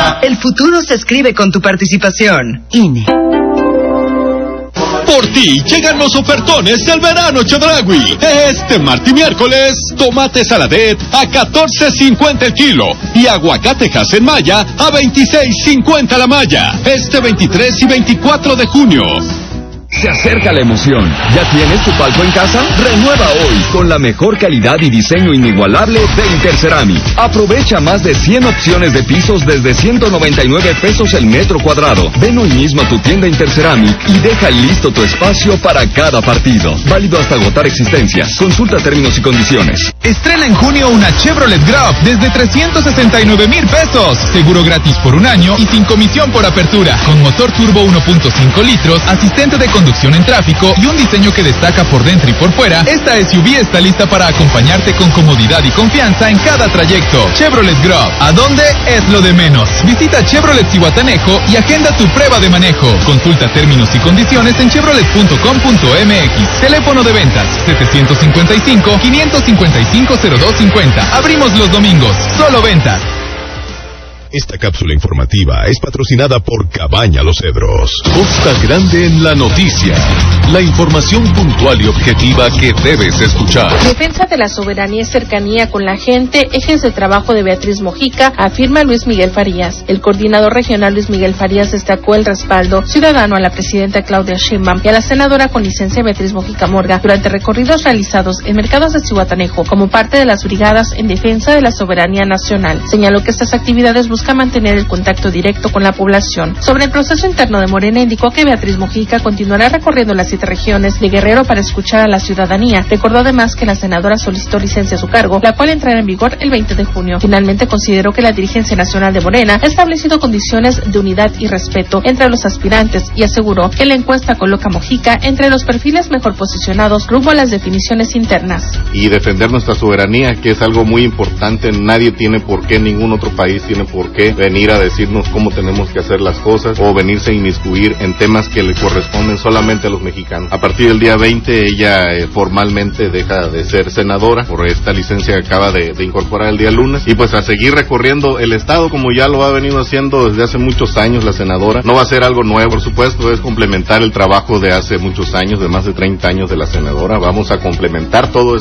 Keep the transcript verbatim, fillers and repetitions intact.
El futuro se escribe con tu participación. I N E. Por ti llegan los ofertones del verano Chedraui. Este martes y miércoles, tomate saladet a catorce cincuenta el kilo y aguacate en malla a veintiséis cincuenta la malla. Este veintitrés y veinticuatro de junio. Se acerca la emoción. ¿Ya tienes tu palco en casa? Renueva hoy con la mejor calidad y diseño inigualable de Interceramic. Aprovecha más de cien opciones de pisos desde ciento noventa y nueve pesos el metro cuadrado. Ven hoy mismo a tu tienda Interceramic y deja listo tu espacio para cada partido. Válido hasta agotar existencias. Consulta términos y condiciones. Estrena en junio una Chevrolet Grove desde trescientos sesenta y nueve mil pesos. Seguro gratis por un año y sin comisión por apertura. Con motor turbo uno punto cinco litros, asistente de conducción en tráfico y un diseño que destaca por dentro y por fuera, esta S U V está lista para acompañarte con comodidad y confianza en cada trayecto. Chevrolet Grove, ¿a dónde es lo de menos? Visita Chevrolet Zihuatanejo y agenda tu prueba de manejo. Consulta términos y condiciones en chevrolet punto com punto m x. Teléfono de ventas setecientos cincuenta y cinco, quinientos cincuenta y cinco, cero dos cincuenta. Abrimos los domingos. Solo ventas. Esta cápsula informativa es patrocinada por Cabaña Los Cedros. Costa Grande en la noticia. La información puntual y objetiva que debes escuchar. Defensa de la soberanía y cercanía con la gente, ejes de trabajo de Beatriz Mojica, afirma Luis Miguel Farías. El coordinador regional Luis Miguel Farías destacó el respaldo ciudadano a la presidenta Claudia Sheinbaum y a la senadora con licencia Beatriz Mojica Morga durante recorridos realizados en mercados de Zihuatanejo como parte de las brigadas en defensa de la soberanía nacional. Señaló que estas actividades buscan mantener el contacto directo con la población. Sobre el proceso interno de Morena, indicó que Beatriz Mojica continuará recorriendo las siete regiones de Guerrero para escuchar a la ciudadanía. Recordó además que la senadora solicitó licencia a su cargo, la cual entrará en vigor el veinte de junio. Finalmente consideró que la dirigencia nacional de Morena ha establecido condiciones de unidad y respeto entre los aspirantes y aseguró que la encuesta coloca a Mojica entre los perfiles mejor posicionados rumbo a las definiciones internas. Y defender nuestra soberanía, que es algo muy importante. Nadie tiene por qué, ningún otro país tiene por qué venir a decirnos cómo tenemos que hacer las cosas o venirse a inmiscuir en temas que le corresponden solamente a los mexicanos. A partir del día veinte ella eh, formalmente deja de ser senadora por esta licencia que acaba de, de incorporar el día lunes y pues a seguir recorriendo el estado como ya lo ha venido haciendo desde hace muchos años la senadora. No va a ser algo nuevo, por supuesto, es complementar el trabajo de hace muchos años, de más de treinta años de la senadora. Vamos a complementar todo